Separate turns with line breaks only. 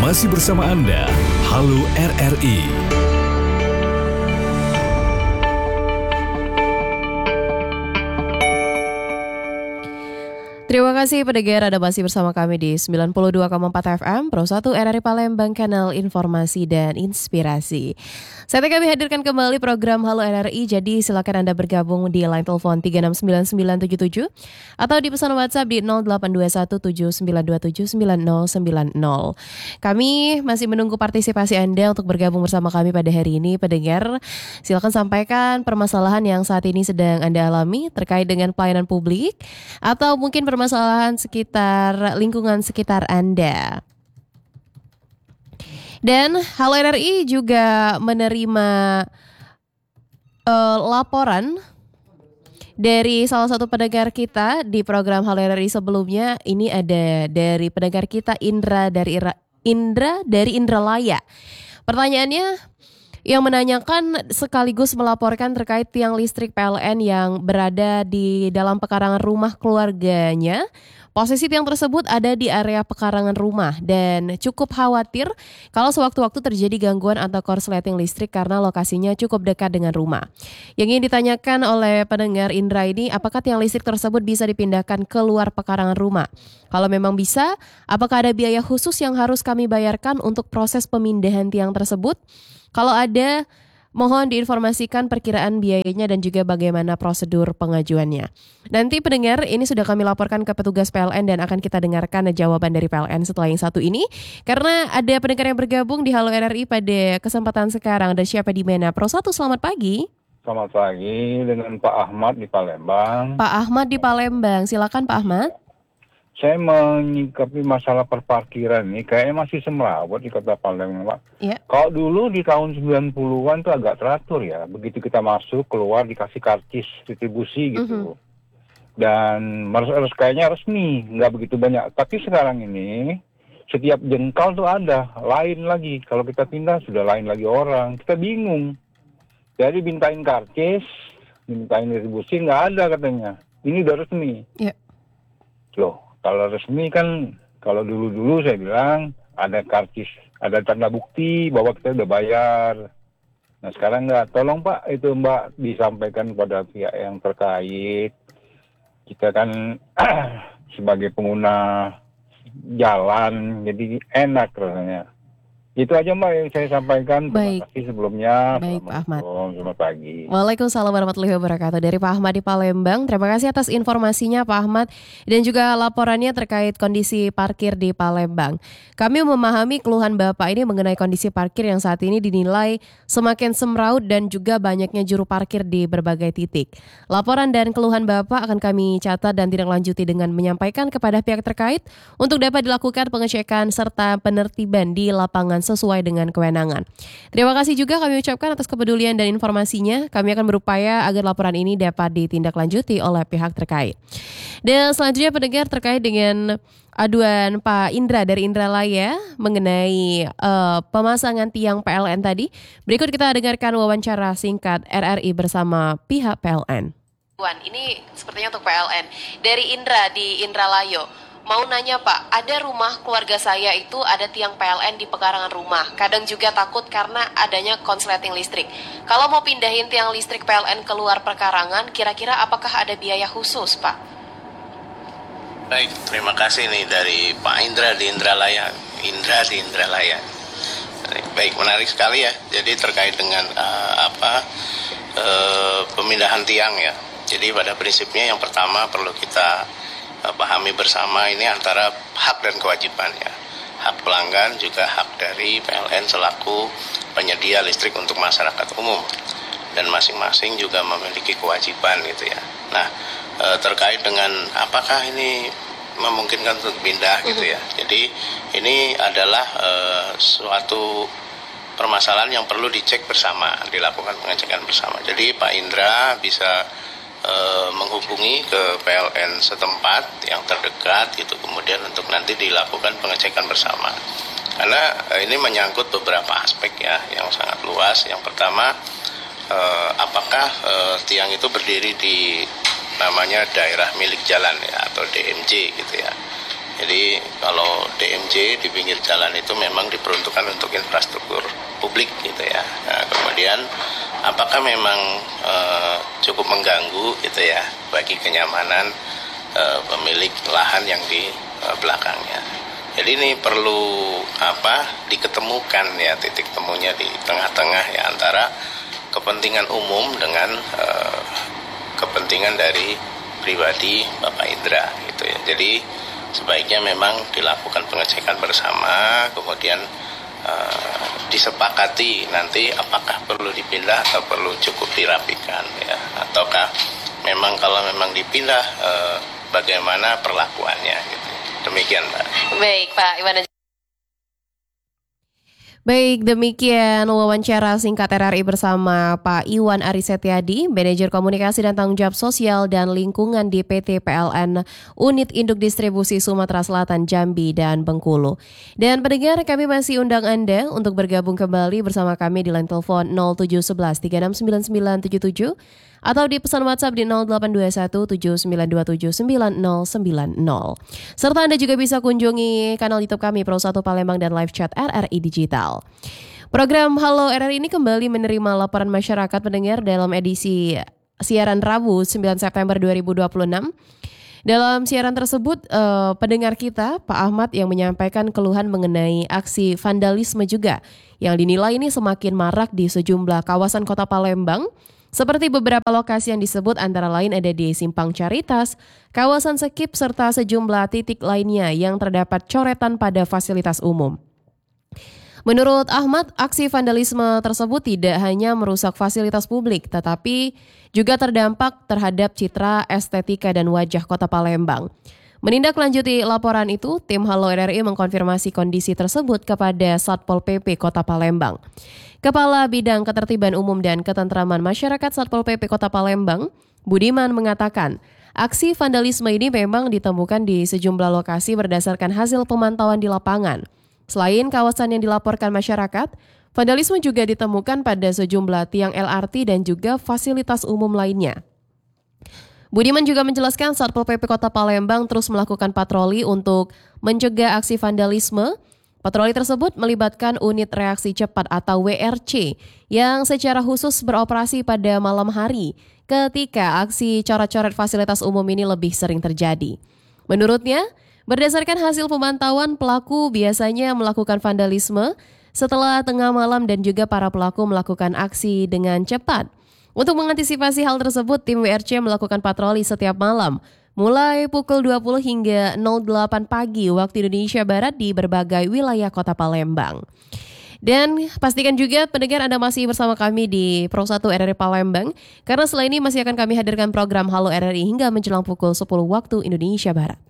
Masih bersama Anda, Halo RRI.
Terima kasih pendengar, Anda masih bersama kami di 92,4 FM Pro 1 RRI Palembang, kanal informasi dan inspirasi. Saat ini kami hadirkan kembali program Halo RRI, jadi silakan Anda bergabung di line telepon 369977 atau di pesan WhatsApp di 082179279090. Kami masih menunggu partisipasi Anda untuk bergabung bersama kami pada hari ini, pendengar. Silakan sampaikan permasalahan yang saat ini sedang Anda alami terkait dengan pelayanan publik atau mungkin permasalahan sekitar lingkungan sekitar Anda. Dan Halo RRI juga menerima laporan dari salah satu pendengar kita di program Halo RRI sebelumnya. Ini ada dari pendengar kita Indra dari Indralaya. Pertanyaannya, yang menanyakan sekaligus melaporkan terkait tiang listrik PLN yang berada di dalam pekarangan rumah keluarganya. Posisi tiang tersebut ada di area pekarangan rumah dan cukup khawatir kalau sewaktu-waktu terjadi gangguan atau korsleting listrik karena lokasinya cukup dekat dengan rumah. Yang ingin ditanyakan oleh pendengar Indra ini, apakah tiang listrik tersebut bisa dipindahkan keluar pekarangan rumah? Kalau memang bisa, apakah ada biaya khusus yang harus kami bayarkan untuk proses pemindahan tiang tersebut? Kalau ada, mohon diinformasikan perkiraan biayanya dan juga bagaimana prosedur pengajuannya. Nanti pendengar, ini sudah kami laporkan ke petugas PLN dan akan kita dengarkan jawaban dari PLN setelah yang satu ini. Karena ada pendengar yang bergabung di Halo RRI pada kesempatan sekarang. Ada siapa di mana? Pro 1, selamat pagi.
Selamat pagi, dengan Pak Ahmad di Palembang.
Pak Ahmad di Palembang, silakan Pak Ahmad.
Saya menyikapi masalah perparkiran ini kayaknya masih semrawut di Kota Palembang, Pak.
Ya.
Kalau dulu di tahun 90-an tuh agak teratur ya. Begitu kita masuk, keluar dikasih karcis distribusi gitu. Dan harus kayaknya resmi, nggak begitu banyak. Tapi sekarang ini setiap jengkal tuh ada, lain lagi. Kalau kita pindah sudah lain lagi orang. Kita bingung. Jadi mintain karcis, mintain distribusi, nggak ada katanya. Ini udah resmi.
Ya.
Loh, kalau resmi kan, kalau dulu-dulu saya bilang ada karcis, ada tanda bukti bahwa kita udah bayar. Nah sekarang nggak. Tolong Pak, itu Mbak disampaikan pada pihak yang terkait. Kita kan sebagai pengguna jalan, jadi enak rasanya. Itu aja Mbak yang saya sampaikan.
Baik.
Terima kasih sebelumnya.
Baik Pak Ahmad.
Selamat pagi.
Waalaikumsalam warahmatullahi wabarakatuh. Dari Pak Ahmad di Palembang. Terima kasih atas informasinya Pak Ahmad dan juga laporannya terkait kondisi parkir di Palembang. Kami memahami keluhan Bapak ini mengenai kondisi parkir yang saat ini dinilai semakin semraut dan juga banyaknya juru parkir di berbagai titik. Laporan dan keluhan Bapak akan kami catat dan tindak lanjuti dengan menyampaikan kepada pihak terkait untuk dapat dilakukan pengecekan serta penertiban di lapangan sesuai dengan kewenangan. Terima kasih juga kami ucapkan atas kepedulian dan informasinya. Kami akan berupaya agar laporan ini dapat ditindaklanjuti oleh pihak terkait. Dan selanjutnya pendengar, terkait dengan aduan Pak Indra dari Indralaya mengenai pemasangan tiang PLN tadi. Berikut kita dengarkan wawancara singkat RRI bersama pihak PLN. Ini sepertinya untuk PLN. Dari Indra di Indralayo. Mau nanya Pak, ada rumah keluarga saya itu ada tiang PLN di pekarangan rumah. Kadang juga takut karena adanya konsleting listrik. Kalau mau pindahin tiang listrik PLN keluar pekarangan, kira-kira apakah ada biaya khusus Pak?
Baik, terima kasih nih dari Pak Indra di Indralaya. Baik, menarik sekali ya. Jadi terkait dengan pemindahan tiang ya. Jadi pada prinsipnya yang pertama perlu kita pahami bersama ini antara hak dan kewajiban ya. Hak pelanggan juga hak dari PLN selaku penyedia listrik untuk masyarakat umum. Dan masing-masing juga memiliki kewajiban gitu ya. Nah, terkait dengan apakah ini memungkinkan untuk pindah gitu ya. Jadi ini adalah suatu permasalahan yang perlu dicek bersama, dilakukan pengecekan bersama. Jadi Pak Indra bisa menghubungi ke PLN setempat yang terdekat itu kemudian untuk nanti dilakukan pengecekan bersama. Karena ini menyangkut beberapa aspek ya yang sangat luas. Yang pertama, apakah tiang itu berdiri di namanya daerah milik jalan ya atau DMJ gitu ya. Jadi kalau DMJ di pinggir jalan itu memang diperuntukkan untuk infrastruktur publik gitu ya. Nah, kemudian apakah memang cukup mengganggu gitu ya bagi kenyamanan pemilik lahan yang di belakangnya. Jadi ini perlu diketemukan ya titik temunya di tengah-tengah ya antara kepentingan umum dengan kepentingan dari pribadi Bapak Indra gitu ya. Jadi sebaiknya memang dilakukan pengecekan bersama, kemudian disepakati nanti apakah perlu dipindah atau perlu cukup dirapikan ya, ataukah memang kalau memang dipindah bagaimana perlakuannya gitu. Demikian Mbak.
Baik Pak Iwan. Baik, demikian wawancara singkat RRI bersama Pak Iwan Arisetiadi, Manajer Komunikasi dan Tanggung Jawab Sosial dan Lingkungan di PT PLN Unit Induk Distribusi Sumatera Selatan, Jambi, dan Bengkulu. Dan pendengar, kami masih undang Anda untuk bergabung kembali bersama kami di line telepon 0711 369977 atau di pesan WhatsApp di 0821 7927 9090. Serta Anda juga bisa kunjungi kanal YouTube kami Pro 1 Palembang dan live chat RRI Digital. Program Halo RRI ini kembali menerima laporan masyarakat pendengar dalam edisi siaran Rabu 9 September 2026. Dalam siaran tersebut, pendengar kita, Pak Ahmad, yang menyampaikan keluhan mengenai aksi vandalisme juga yang dinilai ini semakin marak di sejumlah kawasan kota Palembang, seperti beberapa lokasi yang disebut antara lain ada di Simpang Caritas, kawasan Sekip, serta sejumlah titik lainnya yang terdapat coretan pada fasilitas umum. Menurut Ahmad, aksi vandalisme tersebut tidak hanya merusak fasilitas publik, tetapi juga terdampak terhadap citra, estetika, dan wajah kota Palembang. Menindaklanjuti laporan itu, tim Halo RRI mengkonfirmasi kondisi tersebut kepada Satpol PP Kota Palembang. Kepala Bidang Ketertiban Umum dan Ketentraman Masyarakat Satpol PP Kota Palembang, Budiman, mengatakan aksi vandalisme ini memang ditemukan di sejumlah lokasi berdasarkan hasil pemantauan di lapangan. Selain kawasan yang dilaporkan masyarakat, vandalisme juga ditemukan pada sejumlah tiang LRT dan juga fasilitas umum lainnya. Budiman juga menjelaskan Satpol PP Kota Palembang terus melakukan patroli untuk mencegah aksi vandalisme. Patroli tersebut melibatkan unit reaksi cepat atau WRC yang secara khusus beroperasi pada malam hari ketika aksi coret-coret fasilitas umum ini lebih sering terjadi. Menurutnya, berdasarkan hasil pemantauan, pelaku biasanya melakukan vandalisme setelah tengah malam dan juga para pelaku melakukan aksi dengan cepat. Untuk mengantisipasi hal tersebut, tim WRC melakukan patroli setiap malam, mulai pukul 20 hingga 08 pagi waktu Indonesia Barat di berbagai wilayah kota Palembang. Dan pastikan juga pendengar Anda masih bersama kami di Pro 1 RRI Palembang, karena setelah ini masih akan kami hadirkan program Halo RRI hingga menjelang pukul 10 waktu Indonesia Barat.